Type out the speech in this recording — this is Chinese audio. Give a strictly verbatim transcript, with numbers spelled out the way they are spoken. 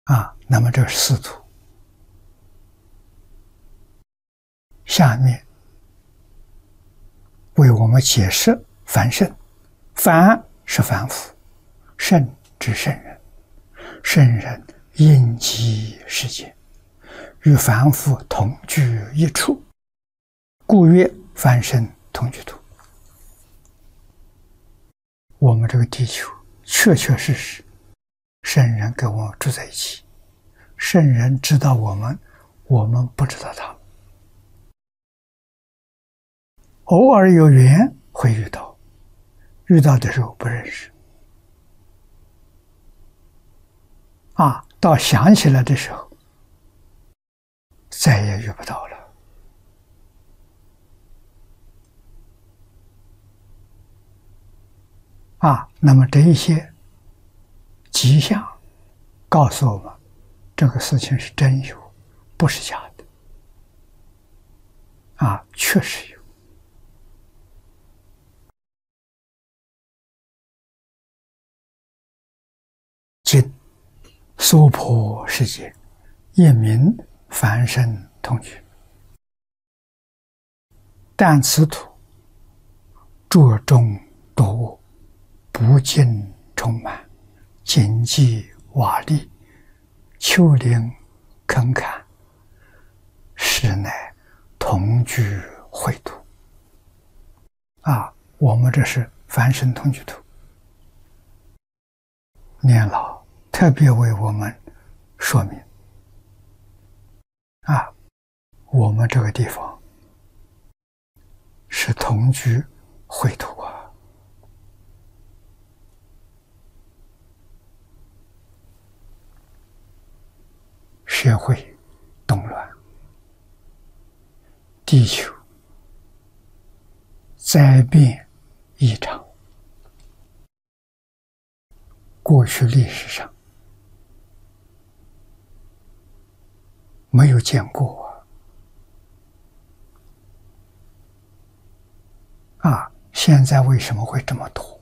啊，那么这是四土。下面为我们解释凡圣。凡是凡夫，圣之圣人，圣人应极世界，与凡夫同居一处，故曰凡圣同居土。我们这个地球确确实实圣人跟我们住在一起，圣人知道我们，我们不知道他们，偶尔有缘会遇到，遇到的时候不认识啊，到想起来的时候再也遇不到了啊。那么这一些迹象告诉我们，这个事情是真有，不是假的啊，确实有。今娑婆世界，一名凡圣同居，但此土浊中多恶，不净充满，荆棘瓦砾，丘陵坑坎，实乃同居秽土啊！我们这是凡圣同居土。念老特别为我们说明啊，我们这个地方是同居秽土啊。社会动乱，地球灾变异常，过去历史上没有见过啊！啊，现在为什么会这么多？